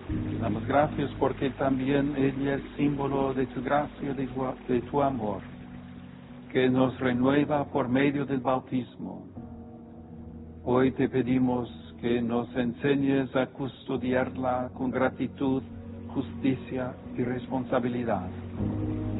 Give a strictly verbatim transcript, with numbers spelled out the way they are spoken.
Te damos gracias porque también ella es símbolo de tu gracia, de tu, de tu amor, que nos renueva por medio del bautismo. Hoy te pedimos que nos enseñes a custodiarla con gratitud, justicia y responsabilidad.